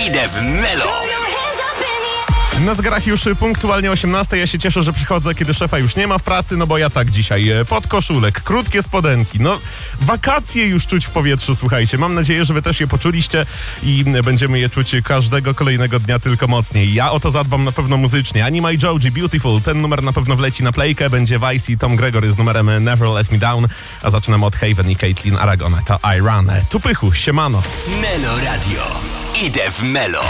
Idę w Melo. Na zegarach już punktualnie 18. Ja się cieszę, że przychodzę, kiedy szefa już nie ma w pracy, no bo ja tak dzisiaj. Podkoszulek, krótkie spodenki, no wakacje już czuć w powietrzu, słuchajcie. Mam nadzieję, że wy też je poczuliście i będziemy je czuć każdego kolejnego dnia tylko mocniej. Ja o to zadbam na pewno muzycznie. Anima i Joji, Beautiful, ten numer na pewno wleci na playkę. Będzie Vice i Tom Gregory z numerem Never Let Me Down, a zaczynamy od Haven i Caitlin Aragon. To I Run. Tu Pychu, siemano. Melo Radio. Idę w Melo.